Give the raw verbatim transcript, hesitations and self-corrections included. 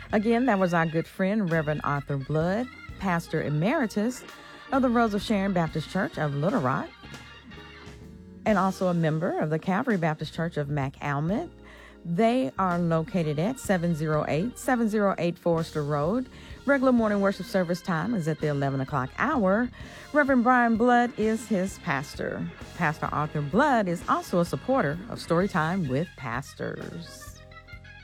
Again, that was our good friend, Reverend Arthur Blood, Pastor Emeritus of the Rose of Sharon Baptist Church of Little Rock, and also a member of the Calvary Baptist Church of McAlmont. They are located at seven oh eight, seven oh eight Forrester Road. Regular morning worship service time is at the eleven o'clock hour. Reverend Brian Blood is his pastor. Pastor Arthur Blood is also a supporter of Storytime with Pastors.